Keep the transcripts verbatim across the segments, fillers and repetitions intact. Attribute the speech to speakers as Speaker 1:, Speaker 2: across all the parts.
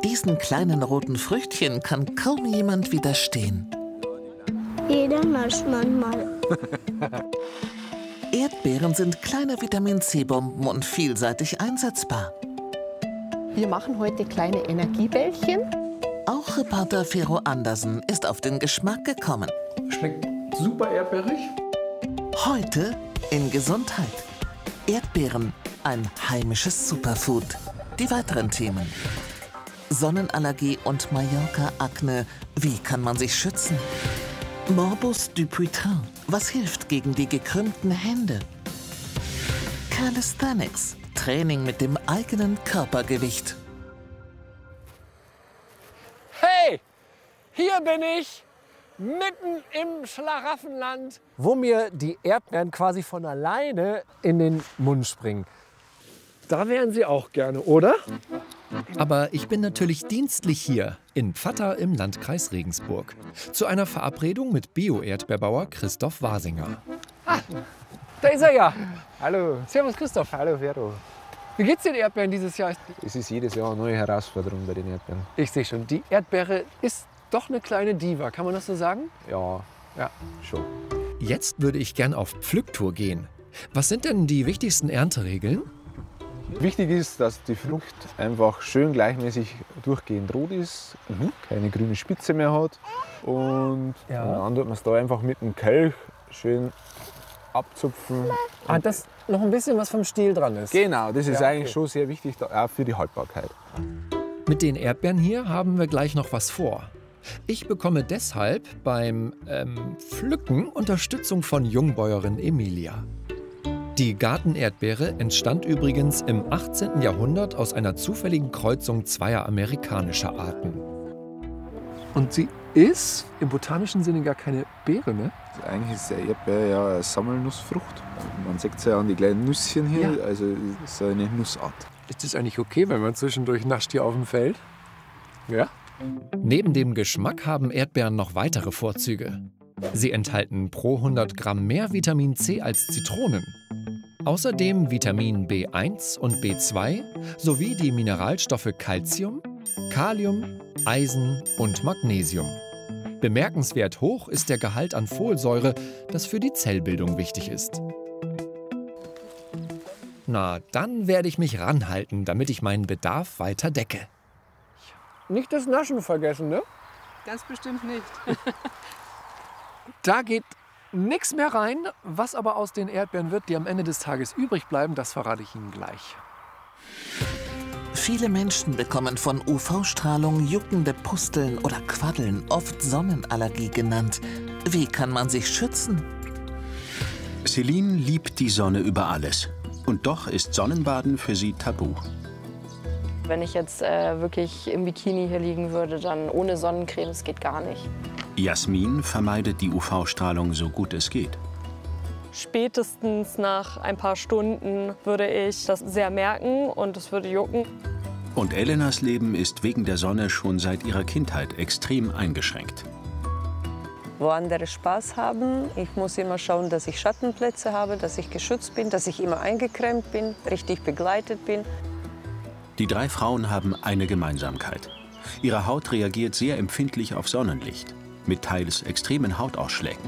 Speaker 1: Diesen kleinen roten Früchtchen kann kaum jemand widerstehen.
Speaker 2: Jeder nascht manchmal.
Speaker 1: Erdbeeren sind kleine Vitamin C-Bomben und vielseitig einsetzbar.
Speaker 3: Wir machen heute kleine Energiebällchen.
Speaker 1: Auch Reporter Vero Andersen ist auf den Geschmack gekommen.
Speaker 4: Schmeckt super erdbeerig.
Speaker 1: Heute in Gesundheit. Erdbeeren, ein heimisches Superfood. Die weiteren Themen. Sonnenallergie und Mallorca-Akne. Wie kann man sich schützen? Morbus Dupuytren. Was hilft gegen die gekrümmten Hände? Calisthenics. Training mit dem eigenen Körpergewicht.
Speaker 4: Hey, hier bin ich, mitten im Schlaraffenland, wo mir die Erdbeeren quasi von alleine in den Mund springen. Da wären Sie auch gerne, oder?
Speaker 5: Aber ich bin natürlich dienstlich hier in Pfatter im Landkreis Regensburg. Zu einer Verabredung mit Bio-Erdbeerbauer Christoph Wasinger.
Speaker 4: Ah, da ist er ja.
Speaker 6: Hallo.
Speaker 4: Servus Christoph.
Speaker 6: Hallo Vero.
Speaker 4: Wie geht's den Erdbeeren dieses Jahr?
Speaker 6: Es ist jedes Jahr eine neue Herausforderung bei den Erdbeeren.
Speaker 4: Ich sehe schon, die Erdbeere ist doch eine kleine Diva. Kann man das so sagen?
Speaker 6: Ja,
Speaker 4: ja,
Speaker 6: schon.
Speaker 5: Jetzt würde ich gern auf Pflücktour gehen. Was sind denn die wichtigsten Ernteregeln?
Speaker 6: Wichtig ist, dass die Frucht einfach schön gleichmäßig durchgehend rot ist, mhm. keine grüne Spitze mehr hat. Und
Speaker 4: ja.
Speaker 6: dann tut man es da einfach mit dem Kelch schön abzupfen.
Speaker 4: Ah, dass noch ein bisschen was vom Stiel dran ist.
Speaker 6: Genau, das ist
Speaker 4: ja,
Speaker 6: eigentlich
Speaker 4: okay.
Speaker 6: schon sehr wichtig, auch für die Haltbarkeit.
Speaker 5: Mit den Erdbeeren hier haben wir gleich noch was vor. Ich bekomme deshalb beim ähm, Pflücken Unterstützung von Jungbäuerin Emilia. Die Gartenerdbeere entstand übrigens im achtzehnten Jahrhundert aus einer zufälligen Kreuzung zweier amerikanischer Arten.
Speaker 4: Und sie ist im botanischen Sinne gar keine Beere, ne?
Speaker 6: Also eigentlich ist der Erdbeer ja eine Sammelnussfrucht. Man sieht es ja an die kleinen Nüsschen hier, ja. Also es ist eine Nussart.
Speaker 4: Ist das eigentlich okay, wenn man zwischendurch nascht hier auf dem Feld? Ja?
Speaker 5: Neben dem Geschmack haben Erdbeeren noch weitere Vorzüge. Sie enthalten pro hundert Gramm mehr Vitamin C als Zitronen. Außerdem Vitamin B eins und B zwei sowie die Mineralstoffe Calcium, Kalium, Eisen und Magnesium. Bemerkenswert hoch ist der Gehalt an Folsäure, das für die Zellbildung wichtig ist. Na, dann werde ich mich ranhalten, damit ich meinen Bedarf weiter decke.
Speaker 4: Nicht das Naschen vergessen, ne?
Speaker 3: Ganz bestimmt nicht.
Speaker 4: Da geht nichts mehr rein. Was aber aus den Erdbeeren wird, die am Ende des Tages übrig bleiben, das verrate ich Ihnen gleich.
Speaker 1: Viele Menschen bekommen von U V-Strahlung juckende Pusteln oder Quaddeln, oft Sonnenallergie genannt. Wie kann man sich schützen?
Speaker 7: Celine liebt die Sonne über alles. Und doch ist Sonnenbaden für sie tabu.
Speaker 8: Wenn ich jetzt äh, wirklich im Bikini hier liegen würde, dann ohne Sonnencreme, das geht gar nicht.
Speaker 7: Jasmin vermeidet die U V-Strahlung so gut es geht.
Speaker 8: Spätestens nach ein paar Stunden würde ich das sehr merken und es würde jucken.
Speaker 7: Und Elenas Leben ist wegen der Sonne schon seit ihrer Kindheit extrem eingeschränkt.
Speaker 9: Wo andere Spaß haben, ich muss immer schauen, dass ich Schattenplätze habe, dass ich geschützt bin, dass ich immer eingecremt bin, richtig begleitet bin.
Speaker 7: Die drei Frauen haben eine Gemeinsamkeit. Ihre Haut reagiert sehr empfindlich auf Sonnenlicht, mit teils extremen Hautausschlägen.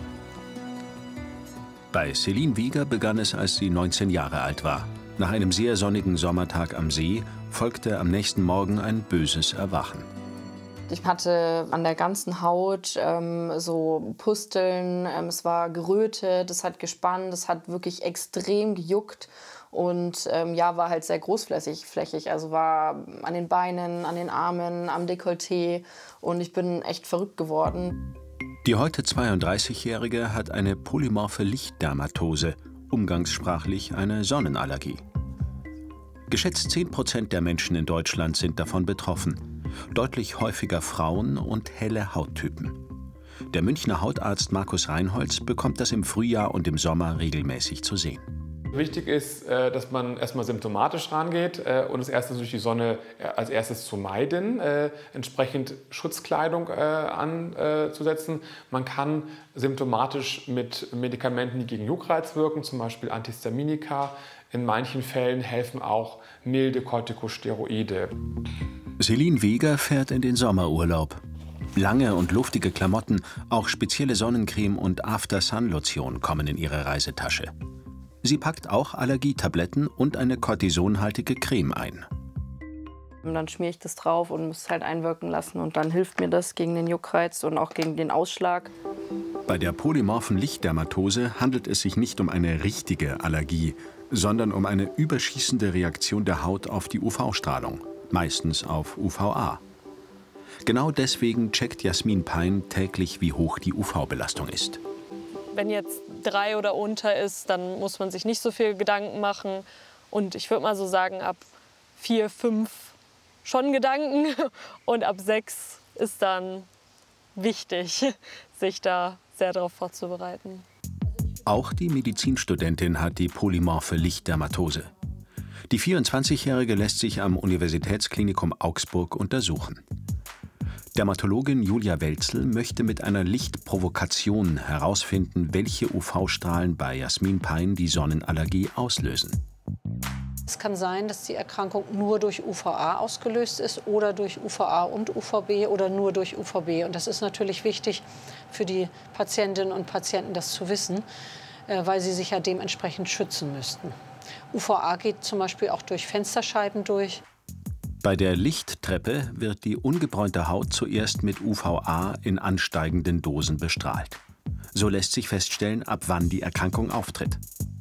Speaker 7: Bei Celine Wieger begann es, als sie neunzehn Jahre alt war. Nach einem sehr sonnigen Sommertag am See folgte am nächsten Morgen ein böses Erwachen.
Speaker 8: Ich hatte an der ganzen Haut ähm, so Pusteln, ähm, es war gerötet, es hat gespannt, es hat wirklich extrem gejuckt. Und ähm, ja, war halt sehr großflächig, flächig. Also war an den Beinen, an den Armen, am Dekolleté. Und ich bin echt verrückt geworden.
Speaker 7: Die heute zweiunddreißigjährige hat eine polymorphe Lichtdermatose, umgangssprachlich eine Sonnenallergie. Geschätzt zehn Prozent der Menschen in Deutschland sind davon betroffen. Deutlich häufiger Frauen und helle Hauttypen. Der Münchner Hautarzt Markus Reinholz bekommt das im Frühjahr und im Sommer regelmäßig zu sehen.
Speaker 10: Wichtig ist, dass man erstmal symptomatisch rangeht und das erste durch die Sonne als erstes zu meiden, entsprechend Schutzkleidung anzusetzen. Man kann symptomatisch mit Medikamenten, die gegen Juckreiz wirken, zum Beispiel Antihistaminika. In manchen Fällen helfen auch milde Corticosteroide.
Speaker 7: Celine Weger fährt in den Sommerurlaub. Lange und luftige Klamotten, auch spezielle Sonnencreme und After-Sun-Lotion kommen in ihre Reisetasche. Sie packt auch Allergietabletten und eine kortisonhaltige Creme ein.
Speaker 8: Und dann schmiere ich das drauf und muss es halt einwirken lassen. Und dann hilft mir das gegen den Juckreiz und auch gegen den Ausschlag.
Speaker 7: Bei der polymorphen Lichtdermatose handelt es sich nicht um eine richtige Allergie, sondern um eine überschießende Reaktion der Haut auf die U V-Strahlung, meistens auf U V A. Genau deswegen checkt Jasmin Pein täglich, wie hoch die U V-Belastung ist.
Speaker 11: Wenn jetzt drei oder unter ist, dann muss man sich nicht so viel Gedanken machen. Und ich würde mal so sagen, ab vier, fünf schon Gedanken. Und ab sechs ist dann wichtig, sich da sehr darauf vorzubereiten.
Speaker 7: Auch die Medizinstudentin hat die polymorphe Lichtdermatose. Die vierundzwanzigjährige lässt sich am Universitätsklinikum Augsburg untersuchen. Dermatologin Julia Welzel möchte mit einer Lichtprovokation herausfinden, welche U V-Strahlen bei Jasmin Pein die Sonnenallergie auslösen.
Speaker 12: Es kann sein, dass die Erkrankung nur durch U V A ausgelöst ist oder durch U V A und U V B oder nur durch U V B. Und das ist natürlich wichtig für die Patientinnen und Patienten, das zu wissen, weil sie sich ja dementsprechend schützen müssten. U V A geht zum Beispiel auch durch Fensterscheiben durch.
Speaker 7: Bei der Lichttreppe wird die ungebräunte Haut zuerst mit U V A in ansteigenden Dosen bestrahlt. So lässt sich feststellen, ab wann die Erkrankung auftritt.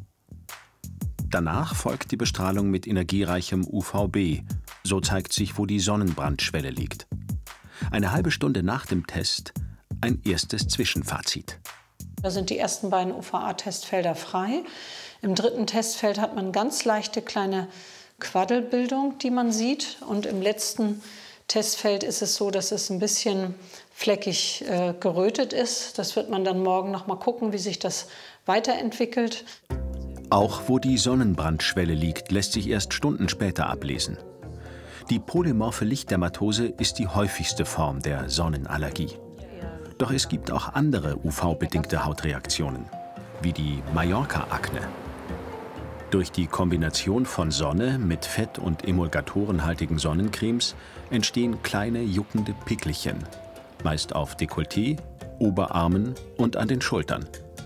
Speaker 7: Danach folgt die Bestrahlung mit energiereichem U V B. So zeigt sich, wo die Sonnenbrandschwelle liegt. Eine halbe Stunde nach dem Test ein erstes Zwischenfazit.
Speaker 12: Da sind die ersten beiden U V A-Testfelder frei. Im dritten Testfeld hat man ganz leichte kleine Quaddelbildung, die man sieht. Und im letzten Testfeld ist es so, dass es ein bisschen fleckig äh, gerötet ist. Das wird man dann morgen noch mal gucken, wie sich das weiterentwickelt.
Speaker 7: Auch wo die Sonnenbrandschwelle liegt, lässt sich erst Stunden später ablesen. Die polymorphe Lichtdermatose ist die häufigste Form der Sonnenallergie. Doch es gibt auch andere U V-bedingte Hautreaktionen, wie die Mallorca-Akne. Durch die Kombination von Sonne mit fett- und emulgatorenhaltigen Sonnencremes entstehen kleine juckende Pickelchen, meist auf Dekolleté, Oberarmen und an den Schultern.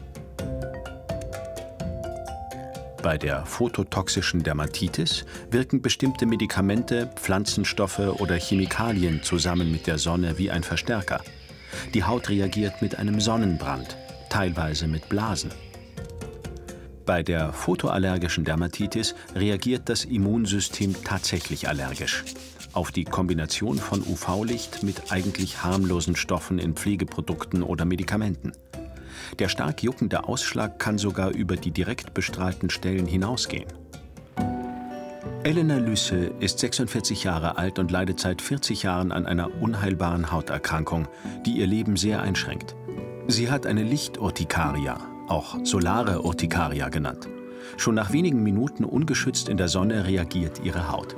Speaker 7: Bei der phototoxischen Dermatitis wirken bestimmte Medikamente, Pflanzenstoffe oder Chemikalien zusammen mit der Sonne wie ein Verstärker. Die Haut reagiert mit einem Sonnenbrand, teilweise mit Blasen. Bei der photoallergischen Dermatitis reagiert das Immunsystem tatsächlich allergisch auf die Kombination von U V-Licht mit eigentlich harmlosen Stoffen in Pflegeprodukten oder Medikamenten. Der stark juckende Ausschlag kann sogar über die direkt bestrahlten Stellen hinausgehen. Elena Lüsse ist sechsundvierzig Jahre alt und leidet seit vierzig Jahren an einer unheilbaren Hauterkrankung, die ihr Leben sehr einschränkt. Sie hat eine Lichturtikaria, auch solare Urtikaria genannt. Schon nach wenigen Minuten ungeschützt in der Sonne reagiert ihre Haut.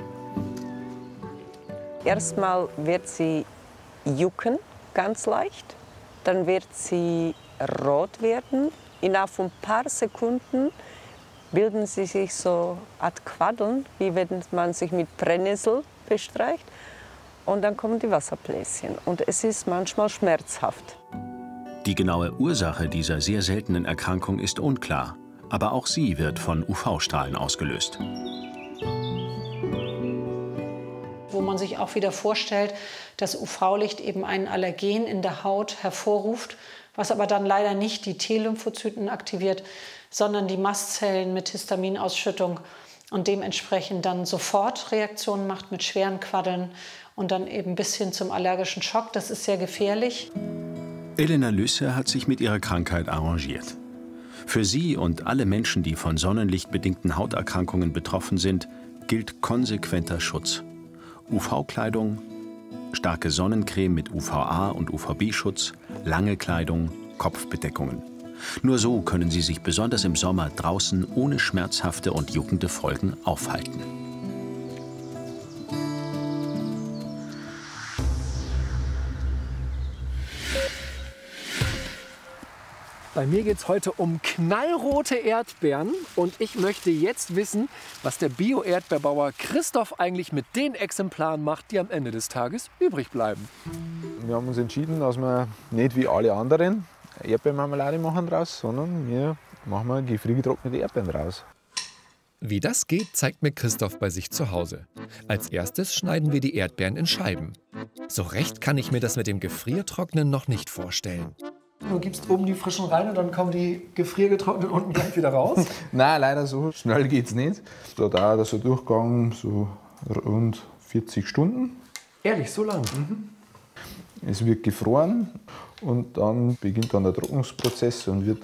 Speaker 9: Erstmal wird sie jucken, ganz leicht. Dann wird sie rot werden. Innerhalb von ein paar Sekunden bilden sie sich so Art Quaddeln, wie wenn man sich mit Brennnessel bestreicht. Und dann kommen die Wasserbläschen. Und es ist manchmal schmerzhaft.
Speaker 7: Die genaue Ursache dieser sehr seltenen Erkrankung ist unklar. Aber auch sie wird von U V-Strahlen ausgelöst.
Speaker 12: Wo man sich auch wieder vorstellt, dass U V-Licht eben ein Allergen in der Haut hervorruft, was aber dann leider nicht die T-Lymphozyten aktiviert, sondern die Mastzellen mit Histaminausschüttung und dementsprechend dann sofort Reaktionen macht mit schweren Quaddeln und dann eben bis hin zum allergischen Schock. Das ist sehr gefährlich.
Speaker 7: Elena Lüsse hat sich mit ihrer Krankheit arrangiert. Für sie und alle Menschen, die von sonnenlichtbedingten Hauterkrankungen betroffen sind, gilt konsequenter Schutz. U V-Kleidung, starke Sonnencreme mit U V A und U V B-Schutz, lange Kleidung, Kopfbedeckungen. Nur so können sie sich besonders im Sommer draußen ohne schmerzhafte und juckende Folgen aufhalten.
Speaker 4: Bei mir geht es heute um knallrote Erdbeeren und ich möchte jetzt wissen, was der Bio-Erdbeerbauer Christoph eigentlich mit den Exemplaren macht, die am Ende des Tages übrig bleiben.
Speaker 6: Wir haben uns entschieden, dass wir nicht wie alle anderen Erdbeermarmelade machen draus, sondern wir machen gefriergetrocknete Erdbeeren draus.
Speaker 5: Wie das geht, zeigt mir Christoph bei sich zu Hause. Als erstes schneiden wir die Erdbeeren in Scheiben. So recht kann ich mir das mit dem Gefriertrocknen noch nicht vorstellen.
Speaker 4: Du gibst oben die frischen rein und dann kommen die gefriergetrockneten unten gleich wieder raus?
Speaker 6: Nein, leider so schnell geht es nicht. Da dauert das so Durchgang so rund vierzig Stunden.
Speaker 4: Ehrlich, so lang?
Speaker 6: Mhm. Es wird gefroren und dann beginnt dann der Trocknungsprozess und wird